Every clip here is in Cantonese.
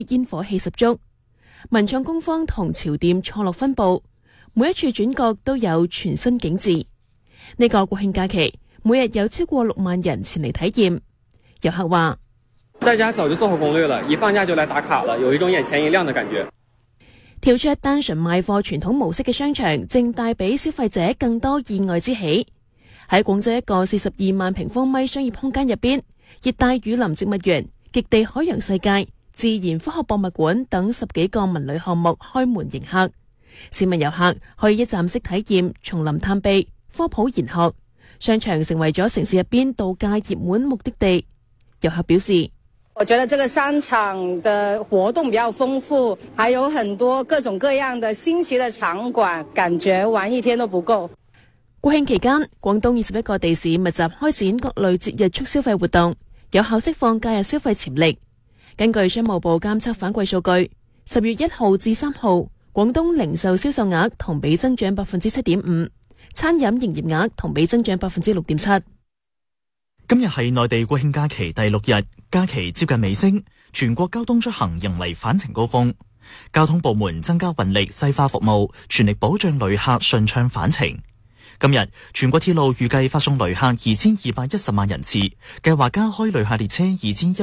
煙火氣十足。文創工坊同潮店錯落分佈，每一處轉角都有全新景緻。呢個國慶假期，每日有超過6萬人前嚟體驗。遊客話： 在家早就做好攻略了，一放假就來打卡了，有一種眼前一亮的感覺。 跳出單純賣貨傳統模式嘅商場，正帶俾消費者更多意外之喜。喺廣州一個42萬平方米商業空間入邊，熱帶雨林植物園、極地海洋世界、自然科學博物館等10幾個文旅項目開門迎客。市民遊客可以一站式體驗叢林探秘、科普研學。商場成為咗城市入邊度假熱門目的地。遊客表示： 我覺得這個商場的活動比較豐富，還有很多各種各樣的新奇的場館，感覺玩一天都不夠。 國慶期間，廣東21個地市密集開展各類節日促消費活動，有效釋放假日消費潛力。根據商務部監測反饋數據，10月1號至3號，廣東零售銷售額同比增長 7.5%， 餐飲營業額同比增長 6.7%。 今日係內地國慶假期第6日，假期接近尾聲，全國交通出行迎嚟返程高峰。交通部門增加運力，細化服務，全力保障旅客順暢返程。今日全國鐵路預計發送旅客2210萬人次，計劃加開旅客列車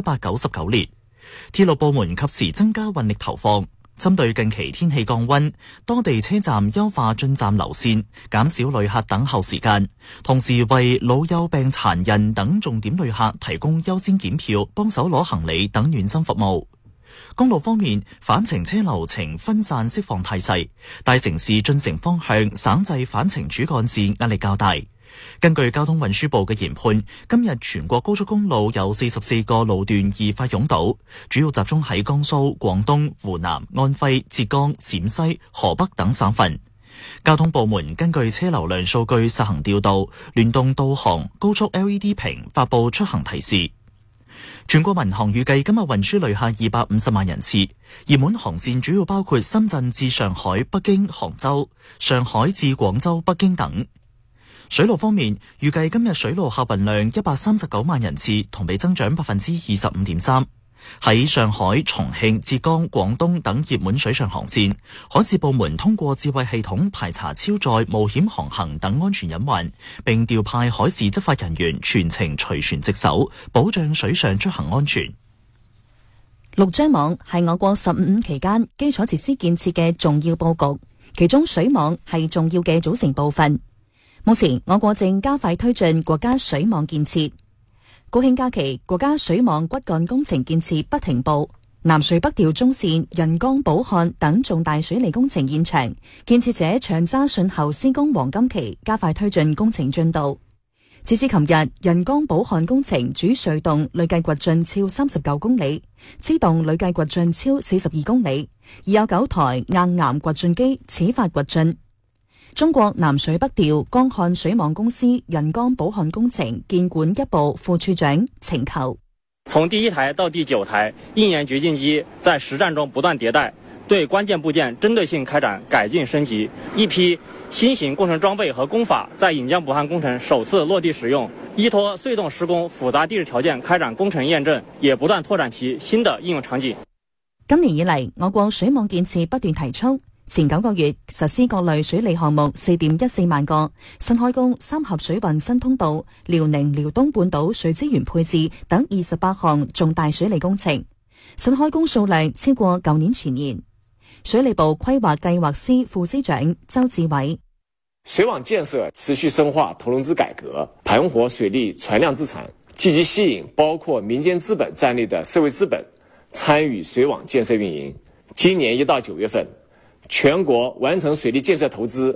2199列。鐵路部門及時增加運力投放，針對近期天氣降溫，多地車站優化進站流線，減少旅客等候時間，同時為老幼病殘人等重點旅客提供優先檢票、幫手攞行李等暖心服務。公路方面，返程車流呈分散釋放態勢，大城市進城方向省際返程主幹線壓力較大。根據交通運輸部嘅研判，今日全國高速公路有44個路段易發擁堵，主要集中喺江蘇、廣東、湖南、安徽、浙江、陝西、河北等省份。交通部門根據車流量數據實行調度，聯動導航、高速 LED 屏發佈出行提示。全國民航預計今日運輸旅客250萬人次，熱門航線主要包括深圳至上海、北京、杭州、上海至廣州、北京等。水路方面，預計今日水路客運量139萬人次，同比增長 25.3%。喺上海、重慶、浙江、廣東等熱門水上航線，海事部門通過智慧系統排查超載、冒險航行等安全隱患，並調派海事執法人員全程隨船值守，保障水上出行安全。 陸張網係我國15期間基礎設施建設嘅重要布局，其中水網係重要嘅組成部分。目前我國正加快推進國家水網建設。國慶假期，國家水網骨幹工程建設不停步，南水北調中線、人江寶漢等重大水利工程現場，建設者長揸順後施工黃金期，加快推進工程進度。截至琴日，人江寶漢工程主隧洞累計掘進超39公里，支洞累計掘進超42公里，已有9台硬岩掘進機始發掘進。中國南水北調江漢水網公司人江寶漢工程建管一部副處長請求： 從第1台到第9台，硬岩掘進機在實戰中不斷迭代，對關鍵部件針對性開展改進升級。一批新型工程裝備和工法在引江寶漢工程首次落地使用，依託隧洞施工複雜地質條件開展工程驗證，也不斷拓展其新的應用場景。 今年以嚟，我國水網建設不斷提速。前9個月實施各類水利項目4.14萬個，新開工三峽水運新通道、遼寧遼東半島水資源配置等28項重大水利工程，新開工數量超過舊年全年。水利部規劃計劃司副司長周志偉： 水網建設持續深化投融資改革，盤活水利存量資產，積極吸引包括民間資本在內的社會資本參與水網建設運營。今年1到9月份，全國完成水利建設投資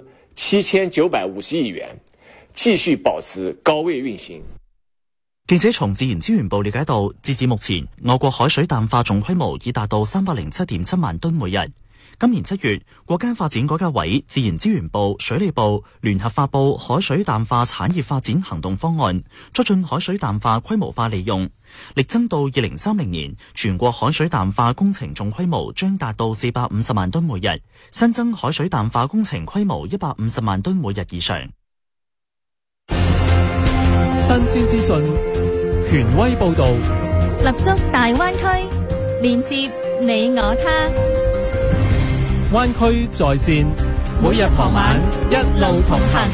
7950億元，繼續保持高位運行。 記者從自然資源部了解到，截至目前，我國海水淡化總規模已達到307.7萬噸每日。今年7月，國家發展改革委、自然資源部、水利部聯合發布海水淡化產業發展行動方案，促進海水淡化規模化利用，力爭到2030年，全國海水淡化工程總規模將達到450萬噸每日，新增海水淡化工程規模150萬噸每日以上。 新鮮資訊，權威報導， 立足大灣區， 連接你我他。 灣區在線，每日傍晚一路同行。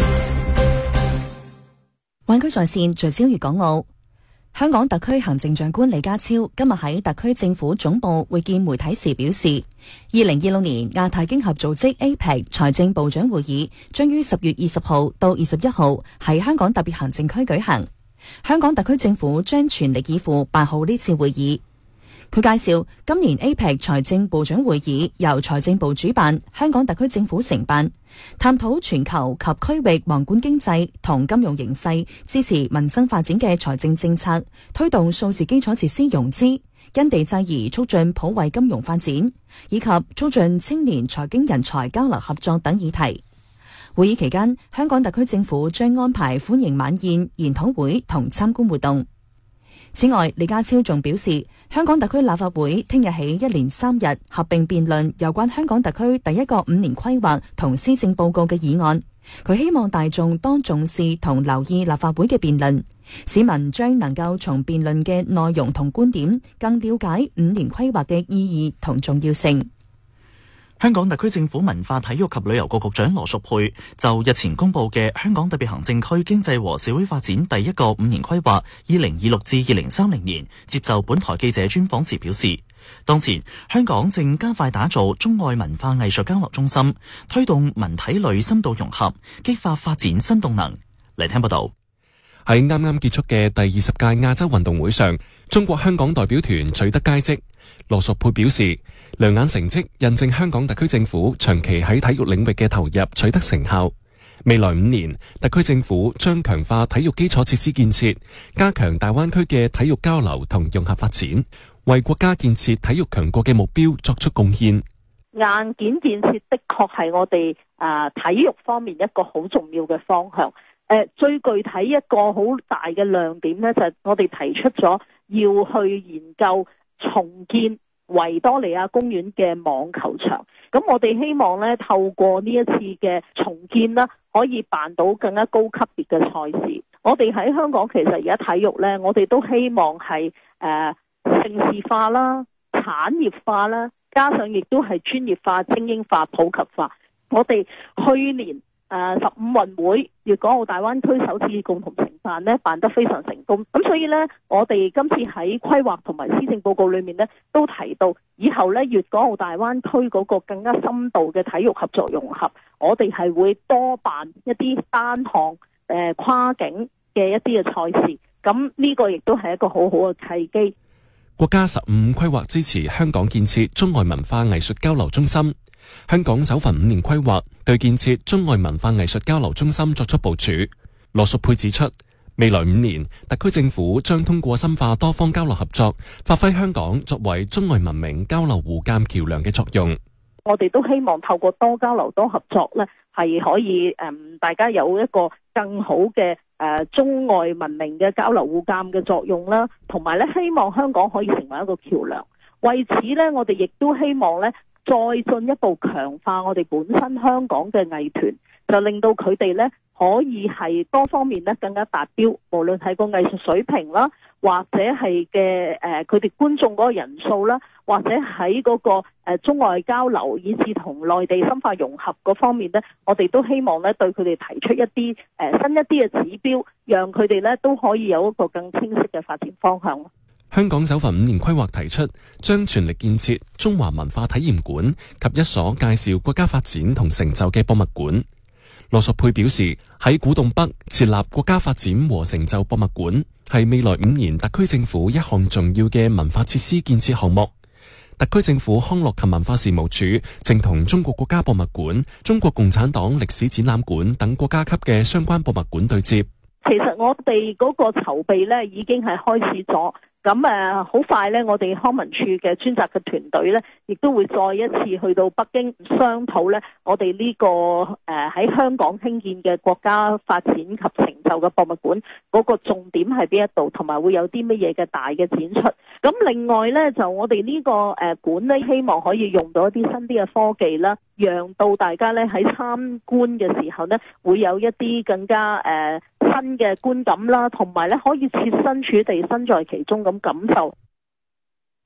灣區在線聚焦粵港澳。香港特區行政長官李家超今日喺特區政府總部會見媒體時表示，2026年亞太經合組織 APEC 財政部長會議將於10月20號到21號喺香港特別行政區舉行。香港特區政府將全力以赴辦好呢次會議。佢介紹，今年 APEC 財政部長會議由財政部主辦，香港特區政府承辦，探討全球及區域宏觀經濟同金融形勢，支持民生發展嘅財政政策，推動數字基礎設施融資，因地制宜促進普惠金融發展，以及促進青年財經人才交流合作等議題。會議期間，香港特區政府將安排歡迎晚宴、研討會同參觀活動。此外，李家超仲表示，香港特區立法會聽日起1連3日合併辯論有關香港特區第一個5年規劃同施政報告嘅議案。佢希望大眾多重視同留意立法會嘅辯論，市民將能夠從辯論嘅內容同觀點，更了解5年規劃嘅意義同重要性。 香港特區政府文化體育及旅遊局局長羅淑佩就日前公布嘅香港特別行政區經濟和社會發展第一個5年規劃2026至2030年接受本台記者專訪時表示，當前香港正加快打造中外文化藝術交流中心，推動文體旅深度融合，激發發展新動能。嚟聽報道。 喺啱啱結束嘅第20屆亞洲運動會上，中國香港代表團取得佳績。羅淑佩表示，亮眼成績印證香港特區政府長期喺體育領域嘅投入取得成效。未來5年，特區政府將強化體育基礎設施建設，加強大灣區嘅體育交流同融合發展，為國家建設體育強國嘅目標作出貢獻。 硬件建設的確係我哋體育方面一個好重要嘅方向。最具體一個好大嘅亮點呢，就係我哋提出咗要去研究重建維多利亞公園嘅網球場。咁我哋希望呢，透過呢一次嘅重建啦，可以辦到更加高級別嘅賽事。我哋喺香港其實而家體育呢，我哋都希望係城市化啦、產業化啦，加上亦都係專業化、精英化、普及化。我哋去年15運會粵港澳大灣區首次共同承辦呢，辦得非常成功。咁所以呢，我哋今次喺規劃同埋施政報告裏面呢，都提到以後呢，粵港澳大灣區嗰個更加深度嘅體育合作融合，我哋係會多辦一啲單項跨境嘅一啲嘅賽事。咁呢個亦都係一個好好嘅契機。 國家15規劃支持香港建設中外文化藝術交流中心。香港首份5年規劃對建設中外文化藝術交流中心作出部署。羅淑佩指出，未來5年，特區政府將通過深化多方交流合作，發揮香港作為中外文明交流互鑒橋樑嘅作用。 我哋都希望透過多交流多合作呢，係可以大家有一個更好嘅中外文明嘅交流互鑒嘅作用啦，同埋呢，希望香港可以成為一個橋樑。為此呢，我哋亦都希望呢，再進一步強化我哋本身香港嘅藝團，就令到佢哋呢可以係多方面呢更加達標，無論係個藝術水平啦，或者係嘅佢哋觀眾嗰個人數啦，或者喺嗰個中外交流以至同內地深化融合嗰方面呢，我哋都希望呢對佢哋提出一啲新一啲嘅指標，讓佢哋呢都可以有一個更清晰嘅發展方向。 香港首份5年規劃提出，將全力建設中華文化體驗館及一所介紹國家發展同成就嘅博物館。羅淑佩表示，喺古洞北設立國家發展和成就博物館，係未來5年特區政府一項重要嘅文化設施建設項目。特區政府康樂及文化事務署正同中國國家博物館、中國共產黨歷史展覽館等國家級嘅相關博物館對接。 其實我哋嗰個籌備呢已經係開始咗。咁好快呢，我哋康文署嘅專責嘅團隊呢，亦都會再一次去到北京商討呢，我哋呢個喺香港興建嘅國家發展及成就嘅博物館嗰個重點係邊一度，同埋會有啲乜嘢嘅大嘅展出。咁另外呢，就我哋呢個館呢，希望可以用到一啲新啲嘅科技啦，讓到大家呢喺參觀嘅時候呢，會有一啲更加新嘅觀感啦，同埋呢可以設身處地身在其中咁感受。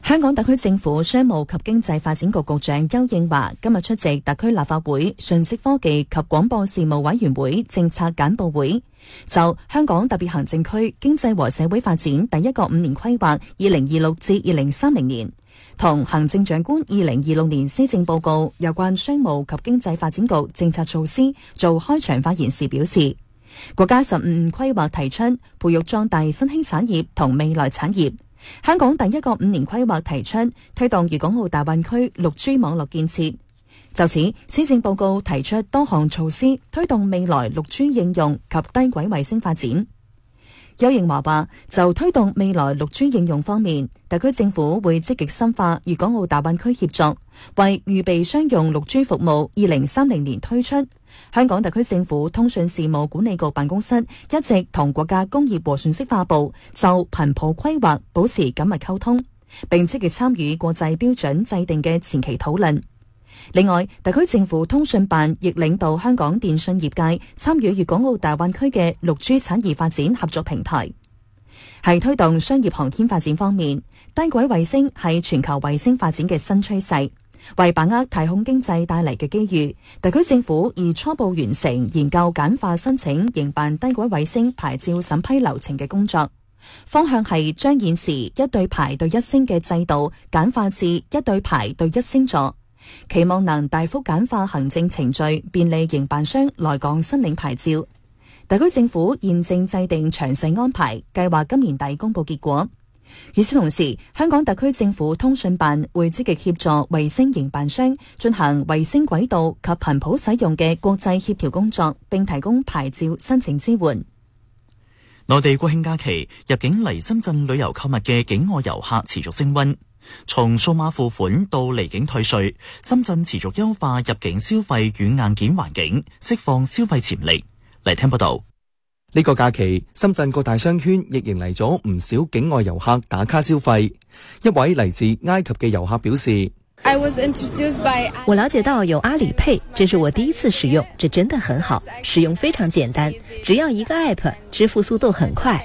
香港特區政府商務及經濟發展局局長邱應華今日出席特區立法會信息科技及廣播事務委員會政策簡報會，就香港特別行政區經濟和社會發展第一個5年規劃2026至2030年同行政長官2026年施政報告有關商務及經濟發展局政策措施做開場發言時表示，國家15年規劃提出培育壯大新興產業同未來產業。香港第一個5年規劃提出推動粵港澳大灣區6G 網絡建設。就此，施政報告提出多項措施推動未來6G 應用及低軌衛星發展。邱應華話，就推動未來6G 應用方面，特區政府會積極深化粵港澳大灣區協作，為預備商用6G 服務2030年推出。香港特區政府通訊事務管理局辦公室一直同國家工業和信息化部就頻譜規劃保持緊密溝通，並積極參與國際標準制定嘅前期討論。另外，特區政府通訊辦亦領導香港電訊業界參與粵港澳大灣區嘅6G 產業發展合作平台。喺推動商業航天發展方面，低軌衛星係全球衛星發展嘅新趨勢。為把握太空經濟帶嚟嘅機遇，特區政府已初步完成研究簡化申請營辦低軌衛星牌照審批流程嘅工作，方向係將現時1對牌對1星嘅制度簡化至1對牌對1星座，期望能大幅簡化行政程序，便利營辦商來港申領牌照。特區政府現正制定詳細安排，計劃今年底公佈結果。與此同時，香港特區政府通訊辦會積極協助衛星營辦商進行衛星軌道及頻譜使用嘅國際協調工作，並提供牌照申請支援。 內地國慶假期入境嚟深圳旅遊購物嘅境外遊客持續升溫，從數碼付款到離境退稅，深圳持續優化入境消費軟硬件環境，釋放消費潛力。嚟聽報道。 呢個假期，深圳各大商圈亦迎嚟咗唔少境外遊客打卡消費。一位嚟自埃及嘅遊客表示， 我了解到有阿里配，這是我第一次使用，這真的很好，使用非常簡單，只要一個 app， 支付速度很快。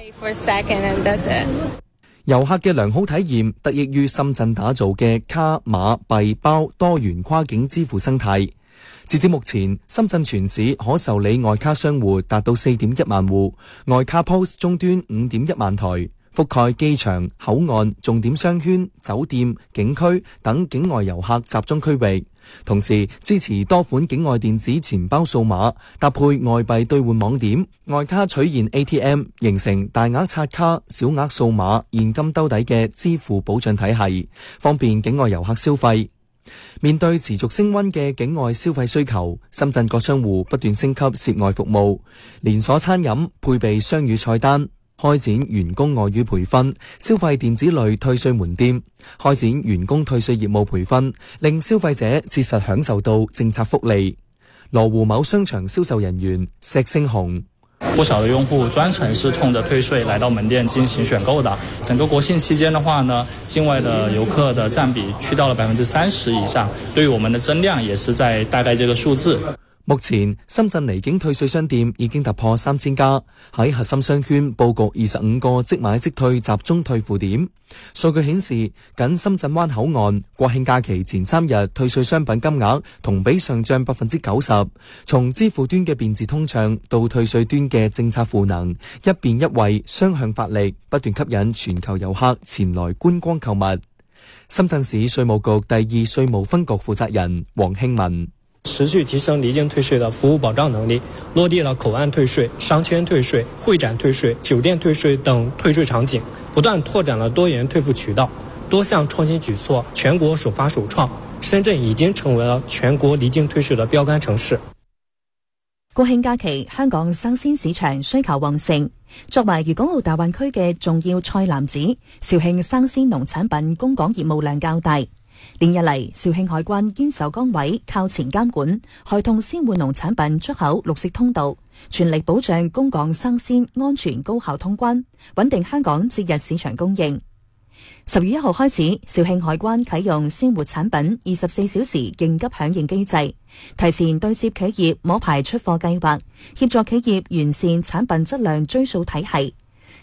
遊客嘅良好體驗得益於深圳打造嘅卡碼幣包多元跨境支付生態。截至目前，深圳全市可受理外卡商戶達到 4.1 萬戶，外卡 POS 終端 5.1 萬台，覆蓋機場、口岸、重點商圈、酒店、景區等境外遊客集中區域。同時支持多款境外電子錢包數碼，搭配外幣兌換網點，外卡取現 ATM， 形成大額刷卡、小額數碼、現金兜底嘅支付保障體系，方便境外遊客消費。面對持續升溫嘅境外消費需求，深圳各商戶不斷升級涉外服務，連鎖餐飲配備雙語菜單，開展員工外語培訓，消費電子類退稅門店，開展員工退稅業務培訓，令消費者切實享受到政策福利。羅湖某商場銷售人員石星紅， 不少的用戶專程是衝着退稅來到門店進行選購的。整個國慶期間的話呢，境外的遊客的佔比去到了30%以上，對於我們的增量也是在大概這個數字。 目前深圳離境退稅商店已經突破3000家，喺核心商圈佈局25個即買即退集中退付點。數據顯示，僅深圳灣口岸國慶假期前3日退稅商品金額同比上漲 90%。從支付端嘅便捷通暢到退稅端嘅政策賦能，一便一惠雙向發力，不斷吸引全球遊客前來觀光購物。深圳市稅務局第2稅務分局負責人黃興文， 持續提升離境退稅的服務保障能力，落地了口岸退稅、商圈退稅、會展退稅、酒店退稅等退稅場景，不斷拓展了多元退付渠道，多項創新舉措全國首發首創，深圳已經成為了全國離境退稅的標杆城市。 國慶假期，香港生鮮市場需求旺盛，作為粵港澳大灣區嘅重要菜籃子，肇慶生鮮農產品供港業務量較大。連日嚟，肇慶海關堅守崗位，靠前監管，開通鮮活農產品出口綠色通道，全力保障供港生鮮安全高效通關，穩定香港節日市場供應。10月1號開始，肇慶海關啟用鮮活產品24小時應急響應機制，提前對接企業摸牌出貨計劃，協助企業完善產品質量追溯體系。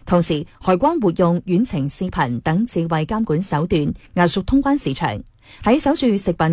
同時，海關活用遠程視頻等智慧監管手段，壓縮通關市場，喺守住食品